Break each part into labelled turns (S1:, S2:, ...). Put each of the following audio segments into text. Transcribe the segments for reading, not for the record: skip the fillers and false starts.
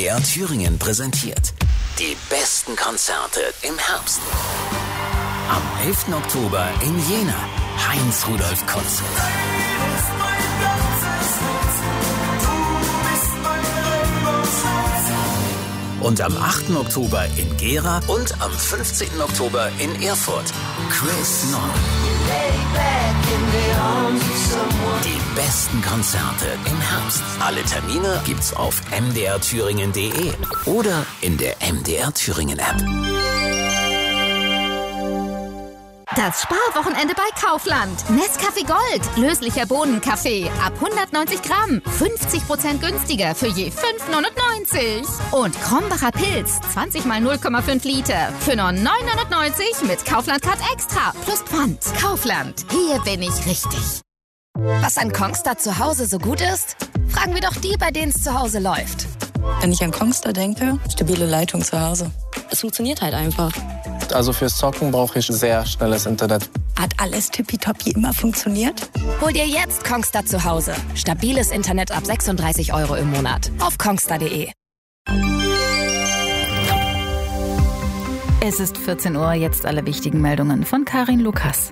S1: MDR Thüringen präsentiert die besten Konzerte im Herbst. Am 11. Oktober in Jena, Heinz-Rudolf Konzert. Und am 8. Oktober in Gera und am 15. Oktober in Erfurt, Chris Nunn. Die besten Konzerte im Herbst. Alle Termine gibt's auf mdrthüringen.de oder in der MDR Thüringen App.
S2: Das Sparwochenende bei Kaufland. Nescafé Gold, löslicher Bohnenkaffee. Ab 190 Gramm. 50% günstiger für je 5,99. Und Krombacher Pilz, 20 mal 0,5 Liter. Für nur 9,99 mit Kaufland Card Extra. Plus Pfand. Kaufland. Hier bin ich richtig. Was an Kongstar zu Hause so gut ist? Fragen wir doch die, bei denen es zu Hause läuft.
S3: Wenn ich an Kongstar denke, stabile Leitung zu Hause. Es funktioniert halt einfach.
S4: Also fürs Zocken brauche ich sehr schnelles Internet.
S3: Hat alles tippitoppi immer funktioniert?
S2: Hol dir jetzt Kongstar zu Hause. Stabiles Internet ab 36 € im Monat. Auf kongstar.de.
S5: Es ist 14 Uhr, jetzt alle wichtigen Meldungen von Karin Lukas.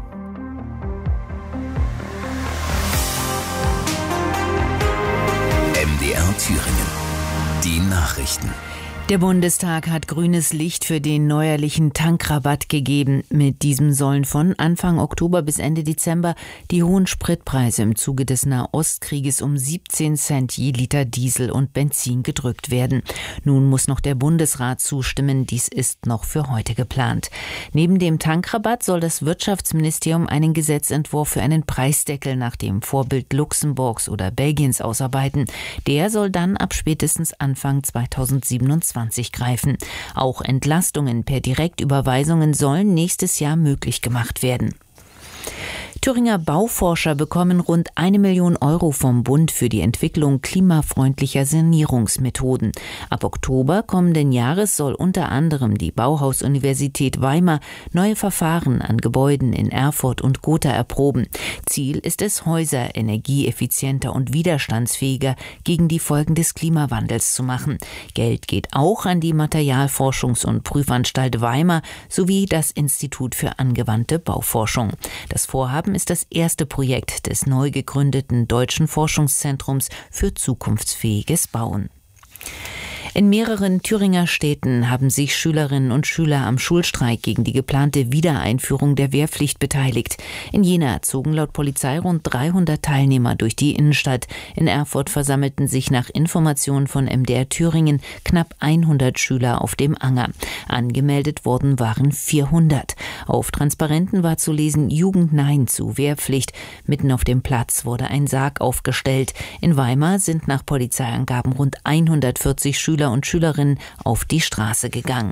S1: MDR Thüringen. Die Nachrichten.
S5: Der Bundestag hat grünes Licht für den neuerlichen Tankrabatt gegeben. Mit diesem sollen von Anfang Oktober bis Ende Dezember die hohen Spritpreise im Zuge des Nahostkrieges um 17 Cent je Liter Diesel und Benzin gedrückt werden. Nun muss noch der Bundesrat zustimmen. Dies ist noch für heute geplant. Neben dem Tankrabatt soll das Wirtschaftsministerium einen Gesetzentwurf für einen Preisdeckel nach dem Vorbild Luxemburgs oder Belgiens ausarbeiten. Der soll dann ab spätestens Anfang 2027 greifen. Auch Entlastungen per Direktüberweisungen sollen nächstes Jahr möglich gemacht werden. Thüringer Bauforscher bekommen rund 1 Million € vom Bund für die Entwicklung klimafreundlicher Sanierungsmethoden. Ab Oktober kommenden Jahres soll unter anderem die Bauhaus-Universität Weimar neue Verfahren an Gebäuden in Erfurt und Gotha erproben. Ziel ist es, Häuser energieeffizienter und widerstandsfähiger gegen die Folgen des Klimawandels zu machen. Geld geht auch an die Materialforschungs- und Prüfanstalt Weimar sowie das Institut für angewandte Bauforschung. Das Vorhaben ist das erste Projekt des neu gegründeten Deutschen Forschungszentrums für zukunftsfähiges Bauen. In mehreren Thüringer Städten haben sich Schülerinnen und Schüler am Schulstreik gegen die geplante Wiedereinführung der Wehrpflicht beteiligt. In Jena zogen laut Polizei rund 300 Teilnehmer durch die Innenstadt. In Erfurt versammelten sich nach Informationen von MDR Thüringen knapp 100 Schüler auf dem Anger. Angemeldet worden waren 400. Auf Transparenten war zu lesen: Jugend Nein zu Wehrpflicht. Mitten auf dem Platz wurde ein Sarg aufgestellt. In Weimar sind nach Polizeiangaben rund 140 Schüler und Schülerinnen auf die Straße gegangen.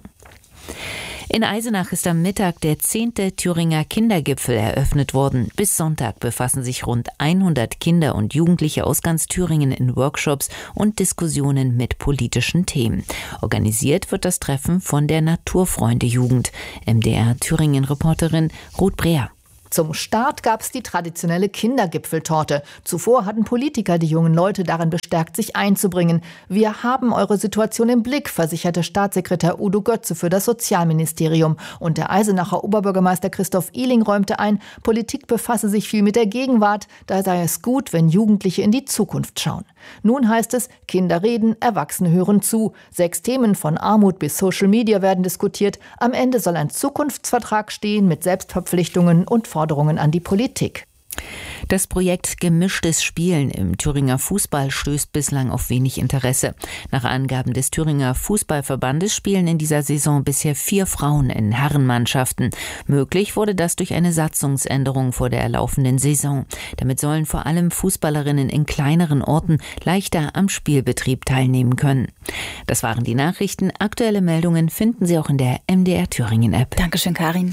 S5: In Eisenach ist am Mittag der 10. Thüringer Kindergipfel eröffnet worden. Bis Sonntag befassen sich rund 100 Kinder und Jugendliche aus ganz Thüringen in Workshops und Diskussionen mit politischen Themen. Organisiert wird das Treffen von der Naturfreunde-Jugend. MDR Thüringen-Reporterin Ruth Breer.
S6: Zum Start gab es die traditionelle Kindergipfeltorte. Zuvor hatten Politiker die jungen Leute darin bestärkt, sich einzubringen. Wir haben eure Situation im Blick, versicherte Staatssekretär Udo Götze für das Sozialministerium. Und der Eisenacher Oberbürgermeister Christoph Ihling räumte ein, Politik befasse sich viel mit der Gegenwart. Da sei es gut, wenn Jugendliche in die Zukunft schauen. Nun heißt es, Kinder reden, Erwachsene hören zu. 6 Themen von Armut bis Social Media werden diskutiert. Am Ende soll ein Zukunftsvertrag stehen mit Selbstverpflichtungen und Forderungen an die Politik.
S5: Das Projekt Gemischtes Spielen im Thüringer Fußball stößt bislang auf wenig Interesse. Nach Angaben des Thüringer Fußballverbandes spielen in dieser Saison bisher 4 Frauen in Herrenmannschaften. Möglich wurde das durch eine Satzungsänderung vor der laufenden Saison. Damit sollen vor allem Fußballerinnen in kleineren Orten leichter am Spielbetrieb teilnehmen können. Das waren die Nachrichten. Aktuelle Meldungen finden Sie auch in der MDR Thüringen App.
S7: Dankeschön, Karin.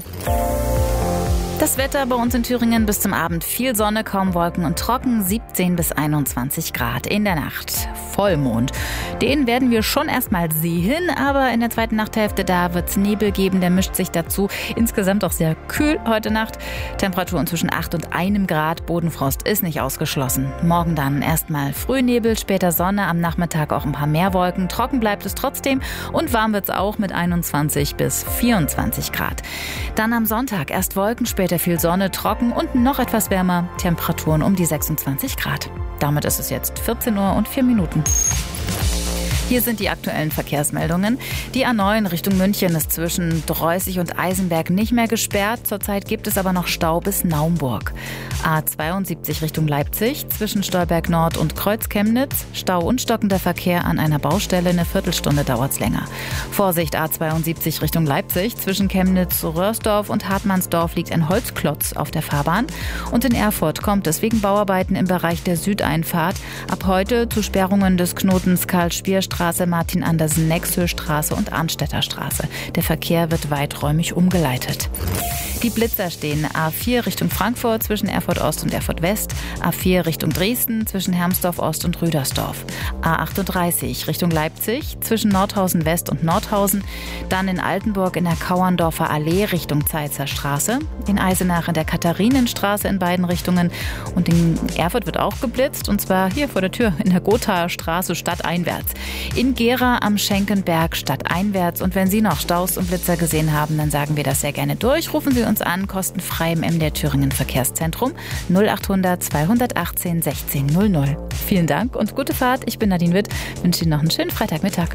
S7: Das Wetter bei uns in Thüringen: bis zum Abend viel Sonne, kaum Wolken und trocken, 17 bis 21 Grad. In der Nacht Vollmond. Den werden wir schon erstmal sehen, aber in der zweiten Nachthälfte, da wird es Nebel geben, der mischt sich dazu. Insgesamt auch sehr kühl heute Nacht. Temperaturen zwischen 8 und 1 Grad. Bodenfrost ist nicht ausgeschlossen. Morgen dann erstmal Frühnebel, später Sonne, am Nachmittag auch ein paar mehr Wolken. Trocken bleibt es trotzdem und warm wird es auch mit 21 bis 24 Grad. Dann am Sonntag erst Wolken, später viel Sonne, trocken und noch etwas wärmer. Temperaturen um die 26 Grad. Damit ist es jetzt 14 Uhr und 4 Minuten. Hier sind die aktuellen Verkehrsmeldungen. Die A9 Richtung München ist zwischen Dreußig und Eisenberg nicht mehr gesperrt. Zurzeit gibt es aber noch Stau bis Naumburg. A72 Richtung Leipzig zwischen Stolberg Nord und Kreuz-Chemnitz. Stau und stockender Verkehr an einer Baustelle. Eine Viertelstunde dauert's länger. Vorsicht, A72 Richtung Leipzig zwischen Chemnitz-Röhrsdorf und Hartmannsdorf liegt ein Holzklotz auf der Fahrbahn. Und in Erfurt kommt es wegen Bauarbeiten im Bereich der Südeinfahrt ab heute zu Sperrungen des Knotens Karl-Spier-Straße, Martin-Andersen-Nexhöstraße und Arnstädter Straße. Der Verkehr wird weiträumig umgeleitet. Die Blitzer stehen A4 Richtung Frankfurt zwischen Erfurt Ost und Erfurt West, A4 Richtung Dresden zwischen Hermsdorf Ost und Rüdersdorf, A38 Richtung Leipzig zwischen Nordhausen West und Nordhausen, dann in Altenburg in der Kauerndorfer Allee Richtung Zeitzer Straße, in Eisenach in der Katharinenstraße in beiden Richtungen und in Erfurt wird auch geblitzt und zwar hier vor der Tür in der Gothaer Straße stadteinwärts. In Gera am Schenkenberg stadteinwärts und wenn Sie noch Staus und Blitzer gesehen haben, dann sagen wir das sehr gerne durch. Rufen Sie uns an, kostenfrei im MDR Thüringen Verkehrszentrum 0800 218 16 00. Vielen Dank und gute Fahrt. Ich bin Nadine Witt. Wünsche Ihnen noch einen schönen Freitagmittag.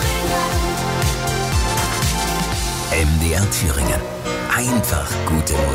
S1: MDR Thüringen. Einfach gute Musik.